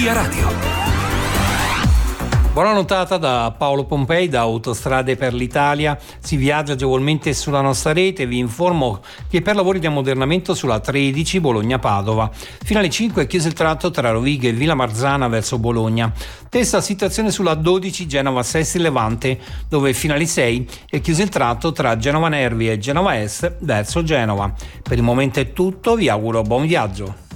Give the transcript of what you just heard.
Via Radio. Buona notata da Paolo Pompei da Autostrade per l'Italia. Si viaggia agevolmente sulla nostra rete. Vi informo che per lavori di ammodernamento sulla 13 Bologna-Padova. Fino alle 5 è chiuso il tratto tra Rovighe e Villa Marzana verso Bologna. Stessa situazione sulla 12 Genova-Sesti-Levante, dove fino alle 6 è chiuso il tratto tra Genova Nervi e Genova Est verso Genova. Per il momento è tutto, vi auguro buon viaggio.